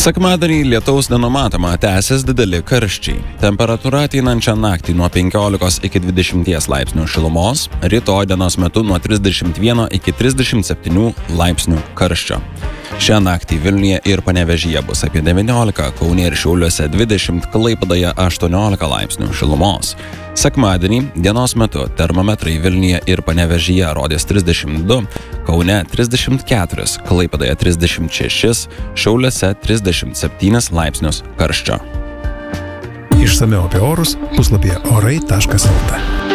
Sekmadienį lietaus nenumatoma, tęsis dideli karščiai. Temperatūra ateinančią naktį nuo 15 iki 20 laipsnių šilumos, rytoj dienos metu nuo 31 iki 37 laipsnių karščio. Šią naktį Vilniuje ir Panevėžyje bus apie 19, Kaune ir Šiauliuose 20, Klaipėdoje 18 laipsnių šilumos. Sekmadienį dienos metu termometrai Vilniuje ir Panevėžyje rodys 32, Kaune 34, Klaipėdoje 36, Šiauliuose 37 laipsnius karščio. Išsamiau apie orus puslapyje orai.lt.